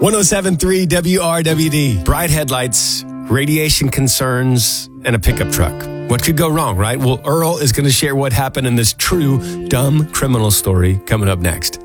107.3 WRWD. Bright headlights, radiation concerns, and a pickup truck. What could go wrong, right? Well, Earl is going to share what happened in this true dumb criminal story coming up next.